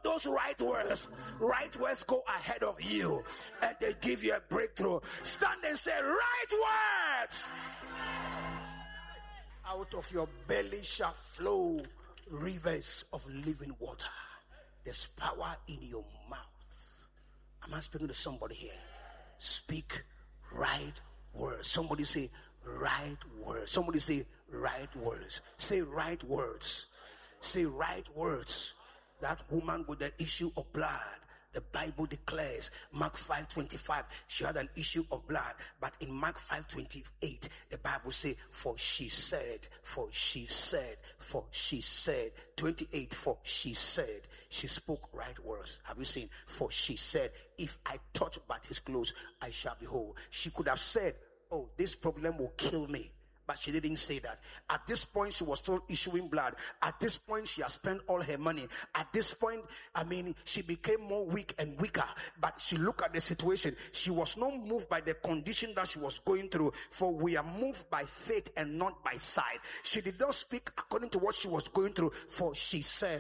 those right words go ahead of you and they give you a breakthrough. Stand and say, right words. Out of your belly shall flow rivers of living water. There's power in your mouth. Am I speaking to somebody here? Speak right words. Somebody say right words. Somebody say right words. Say right words. Say right words. That woman with the issue of blood, the Bible declares, Mark 5:25, she had an issue of blood. But in Mark 5:28, the Bible says, for she said, 28, for she said, she spoke right words. Have you seen? For she said, if I touch but his clothes, I shall be whole. She could have said, oh, this problem will kill me. But she didn't say that. At this point, she was still issuing blood. At this point, she has spent all her money. At this point, she became more weak and weaker. But she looked at the situation. She was not moved by the condition that she was going through. For we are moved by faith and not by sight. She did not speak according to what she was going through. For she said.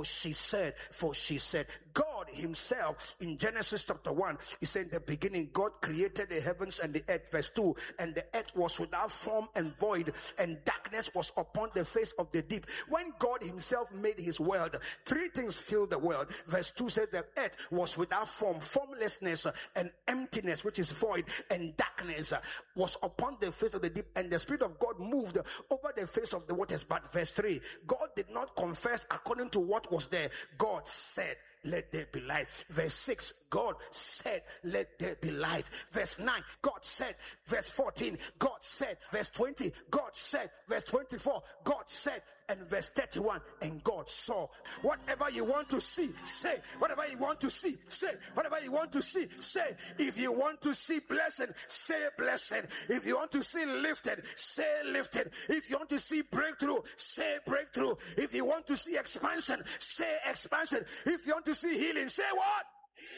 God himself, in Genesis chapter 1, he said in the beginning, God created the heavens and the earth. Verse 2, and the earth was without form and void, and darkness was upon the face of the deep. When God himself made his world, three things filled the world. Verse 2 said the earth was without form, formlessness, and emptiness, which is void, and darkness was upon the face of the deep, and the Spirit of God moved over the face of the waters. But verse 3, God did not confess according to what was there. God said, let there be light. Verse 6, God said, let there be light. Verse 9, God said. Verse 14, God said. Verse 20, God said. Verse 24, God said. And verse 31, and God saw. Whatever you want to see, say. Whatever you want to see, say. Whatever you want to see, say. If you want to see blessing, say blessing. If you want to see lifted, say lifted. If you want to see breakthrough, say breakthrough. If you want to see expansion, say expansion. If you want to see healing, say what?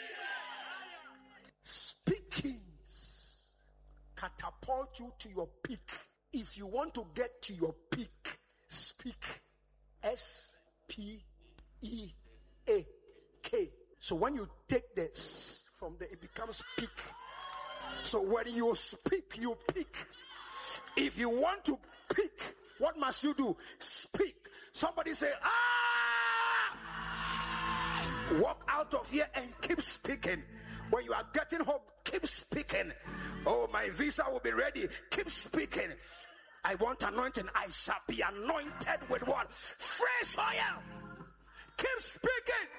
Speakings catapult you to your peak. If you want to get to your peak, speak. S-P-E-A-K. So when you take the S from there, it becomes peak. So when you speak, you peak. If you want to peak, what must you do? Speak. Somebody say, walk out of here and keep speaking. When you are getting home, keep speaking. Oh, my visa will be ready. Keep speaking. I want anointing. I shall be anointed with what? Fresh oil. Keep speaking.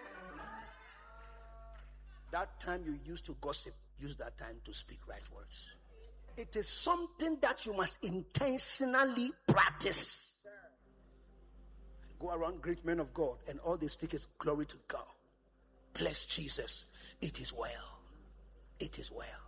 That time you used to gossip, use that time to speak right words. It is something that you must intentionally practice. Go around great men of God and all they speak is glory to God. Bless Jesus. It is well. It is well.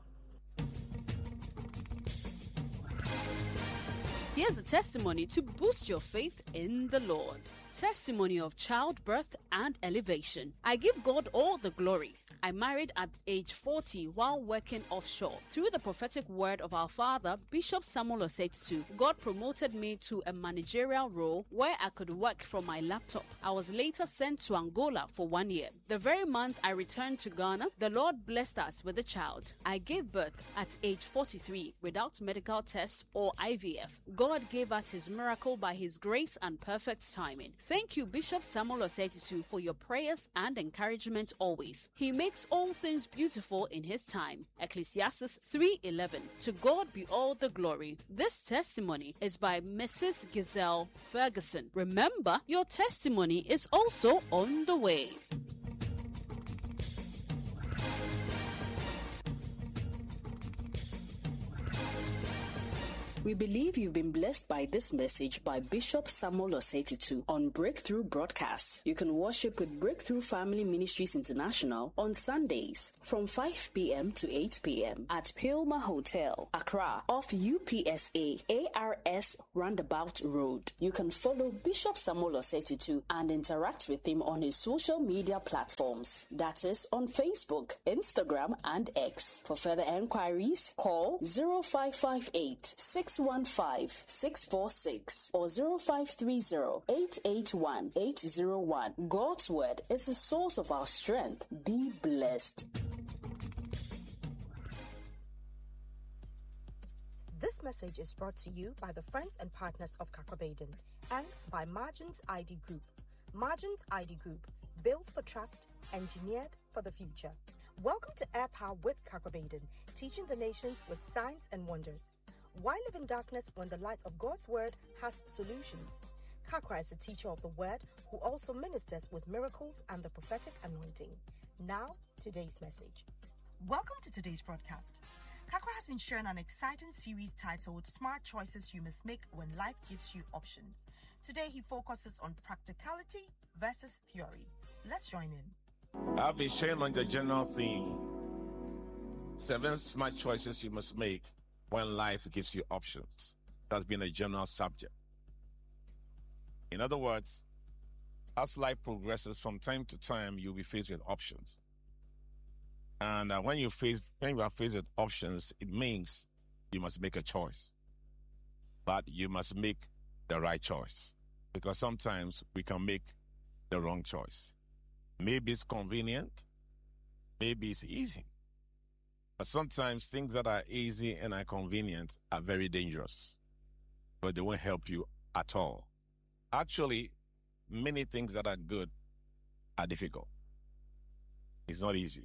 Here's a testimony to boost your faith in the Lord. Testimony of childbirth and elevation. I give God all the glory. I married at age 40 while working offshore. Through the prophetic word of our father, Bishop Samuel Osei, God promoted me to a managerial role where I could work from my laptop. I was later sent to Angola for 1 year. The very month I returned to Ghana, the Lord blessed us with a child. I gave birth at age 43 without medical tests or IVF. God gave us his miracle by his grace and perfect timing. Thank you, Bishop Samuel Osei, for your prayers and encouragement always. He makes all things beautiful in his time. Ecclesiastes 3:11. To God be all the glory. This testimony is by Mrs. Giselle Ferguson. Remember, your testimony is also on the way. We believe you've been blessed by this message by Bishop Samuel Osei on Breakthrough Broadcast. You can worship with Breakthrough Family Ministries International on Sundays from 5 p.m. to 8 p.m. at Pilma Hotel, Accra, off UPSA ARS Roundabout Road. You can follow Bishop Samuel Osei and interact with him on his social media platforms. That is on Facebook, Instagram, and X. For further enquiries, call 0558 615-646 or 0530-881-801. God's Word is the source of our strength. Be blessed. This message is brought to you by the friends and partners of Kakrabaden and by Margins ID Group. Margins ID Group, built for trust, engineered for the future. Welcome to Air Power with Kakrabaden, teaching the nations with signs and wonders. Why live in darkness when the light of God's Word has solutions? Kakra is a teacher of the Word who also ministers with miracles and the prophetic anointing. Now, today's message. Welcome to today's broadcast. Kakra has been sharing an exciting series titled Smart Choices You Must Make When Life Gives You Options. Today he focuses on practicality versus theory. Let's join in. I've been sharing on the general theme, 7 smart choices you must make when life gives you options. That's been a general subject. In other words, as life progresses from time to time, you'll be faced with options. And when you are faced with options, it means you must make a choice. But you must make the right choice. Because sometimes we can make the wrong choice. Maybe it's convenient. Maybe it's easy. But sometimes things that are easy and are convenient are very dangerous. But they won't help you at all. Actually, many things that are good are difficult. It's not easy.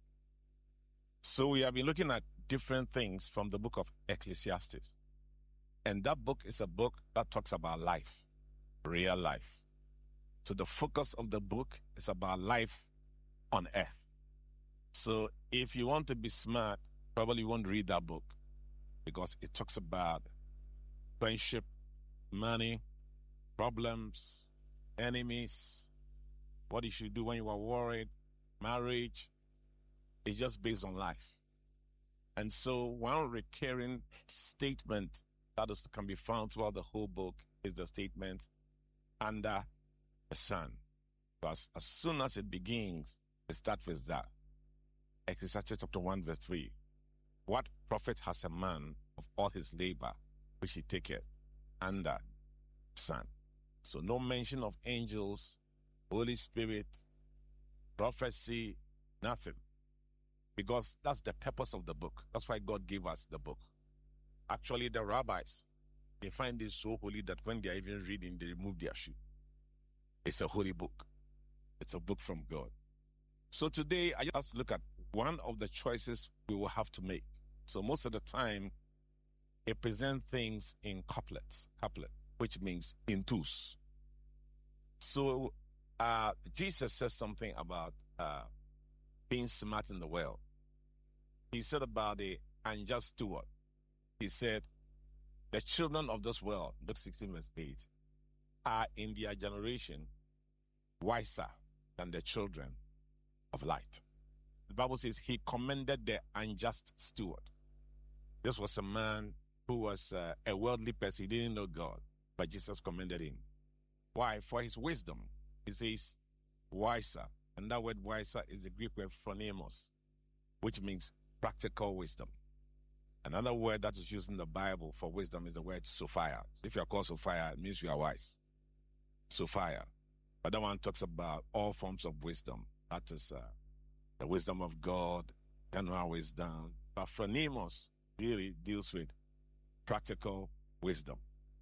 So we have been looking at different things from the book of Ecclesiastes. And that book is a book that talks about life, real life. So the focus of the book is about life on earth. So if you want to be smart, probably you won't read that book because it talks about friendship, money, problems, enemies, what you should do when you are worried, marriage. It's just based on life. And so one recurring statement that can be found throughout the whole book is the statement, under the sun. Because as soon as it begins, it starts with that. Ecclesiastes chapter 1 verse 3. What profit has a man of all his labor which he taketh under the sun? So no mention of angels, Holy Spirit, prophecy, nothing. Because that's the purpose of the book. That's why God gave us the book. Actually, the rabbis, they find it so holy that when they are even reading, they remove their shoe. It's a holy book. It's a book from God. So today, I just look at one of the choices we will have to make. So most of the time, it presents things in couplets, which means in twos. So Jesus says something about being smart in the world. He said about the unjust steward. He said, the children of this world, Luke 16 verse 8, are in their generation wiser than the children of light. The Bible says he commended the unjust steward. This was a man who was a worldly person. He didn't know God, but Jesus commended him. Why? For his wisdom. He says wiser. And that word wiser is the Greek word phronemos, which means practical wisdom. Another word that is used in the Bible for wisdom is the word Sophia. If you are called Sophia, it means you are wise. Sophia. But that one talks about all forms of wisdom. That is the wisdom of God, general wisdom. But phronemos really deals with practical wisdom.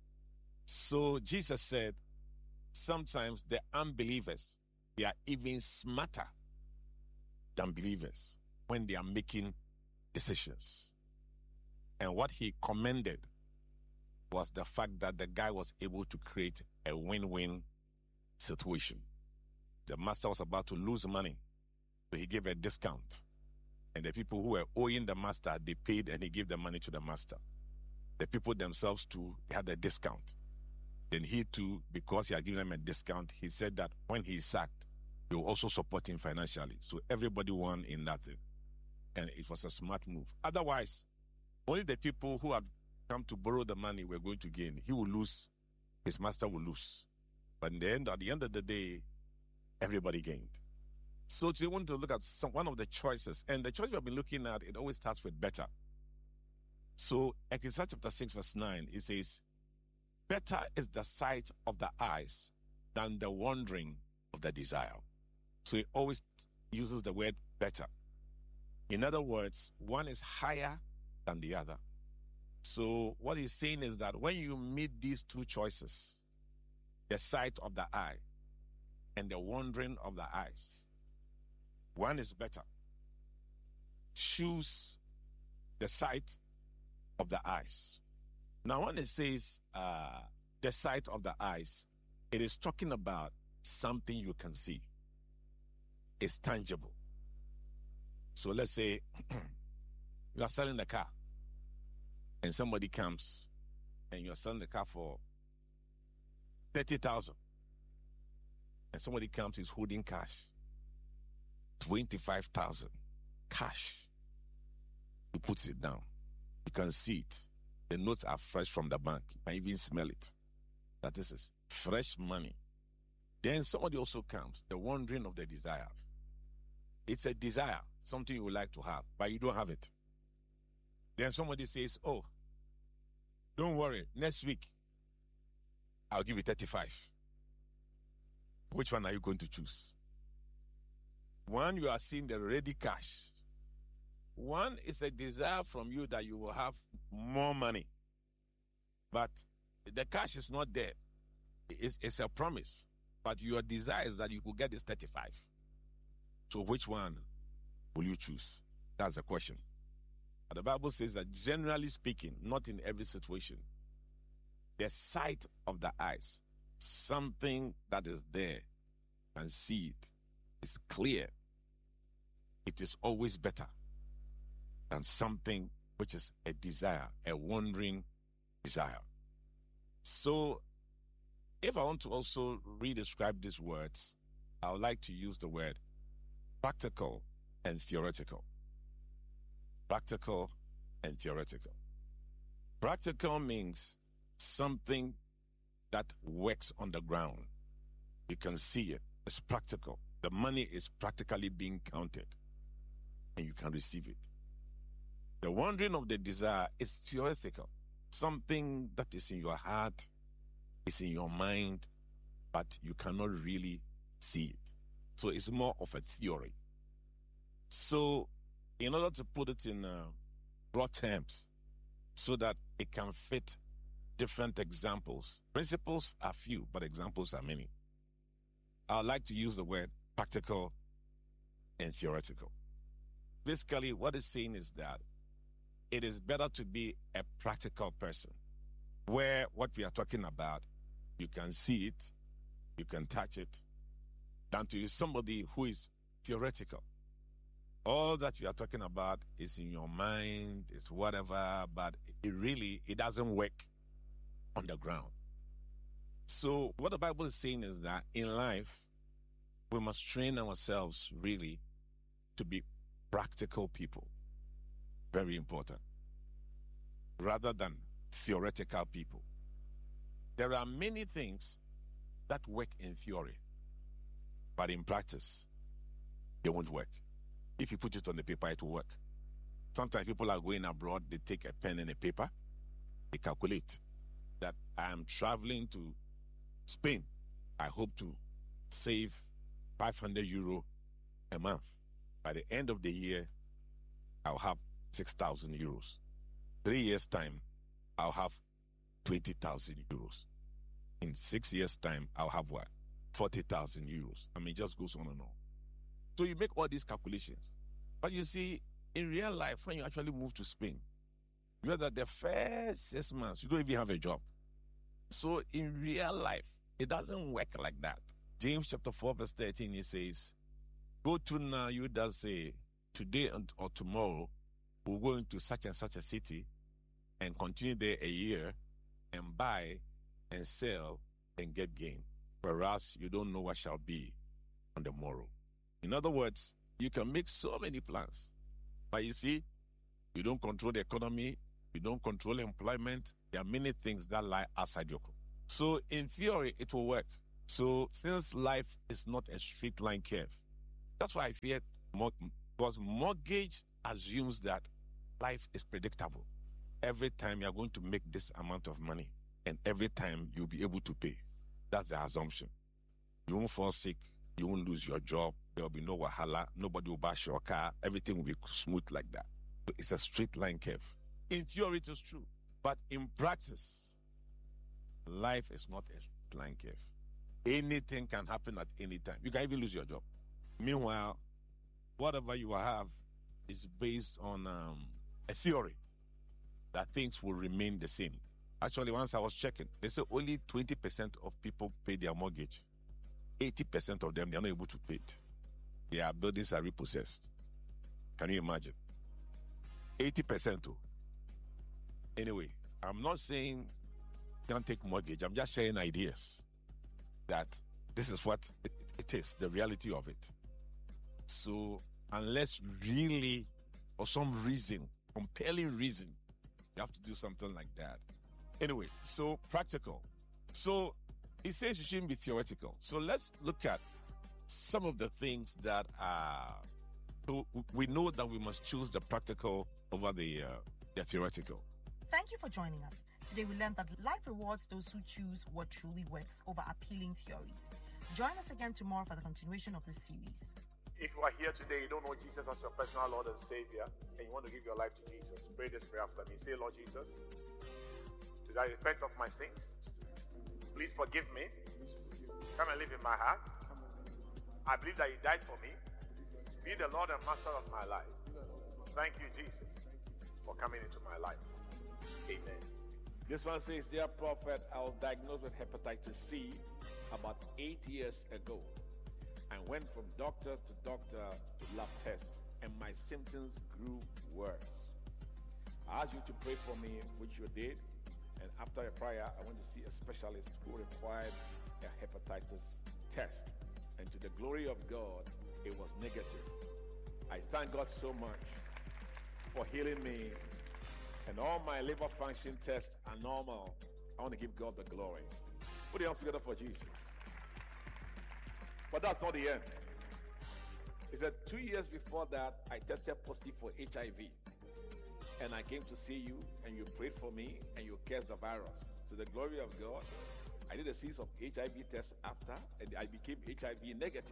So Jesus said, sometimes the unbelievers, they are even smarter than believers when they are making decisions. And what he commended was the fact that the guy was able to create a win-win situation. The master was about to lose money, so he gave a discount. And the people who were owing the master, they paid and he gave the money to the master. The people themselves too had a discount. Then he too, because he had given them a discount, he said that when he is sacked, they will also support him financially. So everybody won in nothing. And it was a smart move. Otherwise, only the people who had come to borrow the money were going to gain. He will lose, his master will lose. But in the end, at the end of the day, everybody gained. So today we want to look at one of the choices. And the choice we have been looking at, it always starts with better. So Ecclesiastes chapter 6 verse 9, it says, better is the sight of the eyes than the wandering of the desire. So it always uses the word better. In other words, one is higher than the other. So what he's saying is that when you meet these two choices, the sight of the eye and the wandering of the eyes, one is better. Choose the sight of the eyes. Now, when it says the sight of the eyes, it is talking about something you can see. It's tangible. So let's say you are selling the car and somebody comes and you're selling the car for 30,000 and somebody comes, is holding cash, 25,000 cash. He puts it down. You can see it. The notes are fresh from the bank. You can even smell it. That this is fresh money. Then somebody also comes, the wandering of the desire. It's a desire, something you would like to have, but you don't have it. Then somebody says, oh, don't worry, next week, I'll give you 35. Which one are you going to choose? One, you are seeing the ready cash. One is a desire from you that you will have more money. But the cash is not there. It's a promise. But your desire is that you could get this 35. So which one will you choose? That's the question. But the Bible says that generally speaking, not in every situation, the sight of the eyes, something that is there, and see it, is clear. It is always better than something which is a desire, a wandering desire. So, if I want to also re-describe these words, I would like to use the word practical and theoretical. Practical and theoretical. Practical means something that works on the ground. You can see it. It's practical. The money is practically being counted, and you can receive it. The wandering of the desire is theoretical. Something that is in your heart, is in your mind, but you cannot really see it. So it's more of a theory. So in order to put it in broad terms so that it can fit different examples, principles are few, but examples are many. I would like to use the word practical and theoretical. Basically, what it's saying is that it is better to be a practical person, where what we are talking about, you can see it, you can touch it, than to be somebody who is theoretical. All that you are talking about is in your mind, it's whatever, but it doesn't work on the ground. So what the Bible is saying is that in life, we must train ourselves really to be practical people. Very important. Rather than theoretical people. There are many things that work in theory, but in practice, they won't work. If you put it on the paper, it will work. Sometimes people are going abroad, they take a pen and a paper, they calculate that I am traveling to Spain. I hope to save 500 euro a month. By the end of the year, I'll have 6,000 euros. 3 years' time, I'll have 20,000 euros. In 6 years' time, I'll have what? 40,000 euros. I mean, it just goes on and on. So you make all these calculations. But you see, in real life, when you actually move to Spain, you know that the first 6 months, you don't even have a job. So in real life, it doesn't work like that. James chapter 4 verse 13, it says, go to now, you that say, today or tomorrow, we'll go into such and such a city and continue there a year and buy and sell and get gain. Whereas you don't know what shall be on the morrow. In other words, you can make so many plans. But you see, you don't control the economy, you don't control employment. There are many things that lie outside your control. So in theory, it will work. So since life is not a straight line curve, that's why I fear because mortgage assumes that life is predictable. Every time you're going to make this amount of money, and every time you'll be able to pay. That's the assumption. You won't fall sick. You won't lose your job. There will be no wahala. Nobody will bash your car. Everything will be smooth like that. It's a straight line curve. In theory, it is true. But in practice, life is not a straight line curve. Anything can happen at any time. You can even lose your job. Meanwhile, whatever you have is based on a theory that things will remain the same. Actually, once I was checking, they say only 20% of people pay their mortgage. 80% of them, they are not able to pay it. Their buildings are repossessed. Can you imagine? 80% too. Anyway, I'm not saying don't take mortgage. I'm just sharing ideas that this is what it is, the reality of it. So unless really, for some reason, compelling reason, you have to do something like that. Anyway, so practical. So he says you shouldn't be theoretical. So let's look at some of the things that are. So we know that we must choose the practical over the theoretical. Thank you for joining us. Today we learned that life rewards those who choose what truly works over appealing theories. Join us again tomorrow for the continuation of this series. If you are here today, you don't know Jesus as your personal Lord and Savior, and you want to give your life to Jesus, pray this prayer after me. Say, Lord Jesus, today I repent of my sins. Please forgive me. Come and live in my heart. I believe that you died for me. Be the Lord and Master of my life. Thank you, Jesus, for coming into my life. Amen. This one says, Dear Prophet, I was diagnosed with hepatitis C about 8 years ago. I went from doctor to doctor to lab test, and my symptoms grew worse. I asked you to pray for me, which you did, and after a prayer, I went to see a specialist who required a hepatitis test. And to the glory of God, it was negative. I thank God so much for healing me, and all my liver function tests are normal. I want to give God the glory. Put your hands together for Jesus. But that's not the end. He said 2 years before that, I tested positive for HIV. And I came to see you, and you prayed for me, and you cursed the virus. To the glory of God, I did a series of HIV tests after, and I became HIV negative.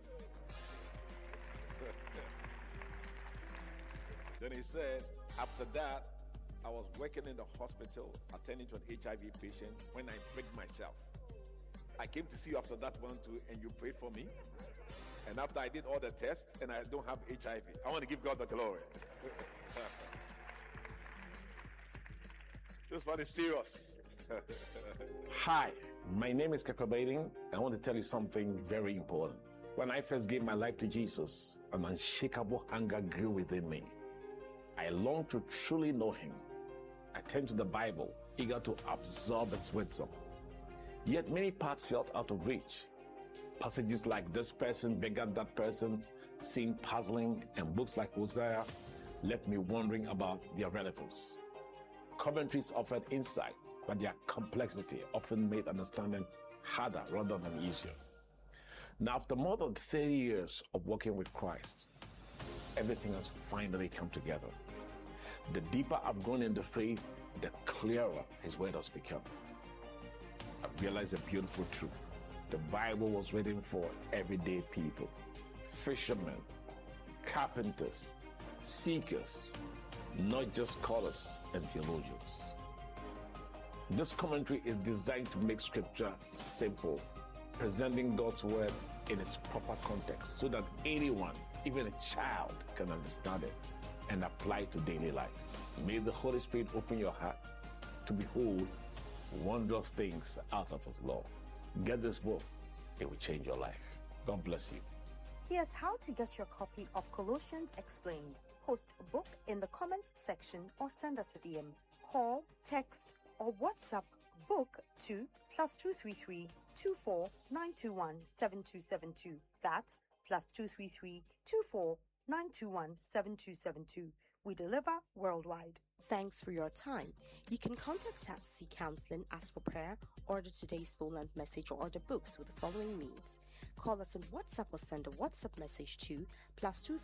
Then he said, after that, I was working in the hospital, attending to an HIV patient when I pricked myself. I came to see you after that one too, and you prayed for me. And after I did all the tests, and I don't have HIV. I want to give God the glory. This one is serious. Hi, my name is Kakabading. I want to tell you something very important. When I first gave my life to Jesus, an unshakable hunger grew within me. I longed to truly know him. I turned to the Bible, eager to absorb its wisdom. Yet many parts felt out of reach. Passages like this person begat that person seemed puzzling, and books like Hosea left me wondering about their relevance. Commentaries offered insight, but their complexity often made understanding harder rather than easier. Now, after more than 30 years of working with Christ, everything has finally come together. The deeper I've gone in the faith, the clearer his word has become. I've realized a beautiful truth. The Bible was written for everyday people, fishermen, carpenters, seekers, not just scholars and theologians. This commentary is designed to make scripture simple, presenting God's word in its proper context so that anyone, even a child, can understand it and apply it to daily life. May the Holy Spirit open your heart to behold wondrous things out of his law. Get this book. It will change your life. God bless you. Here's how to get your copy of Colossians Explained. Post a book in the comments section or send us a DM. Call, text, or WhatsApp book to +233 24 921 7272. That's +233 24 921 7272. We deliver worldwide. Thanks for your time. You can contact us, seek counseling, ask for prayer, order today's full-length message, or order books through the following means. Call us on WhatsApp or send a WhatsApp message to +233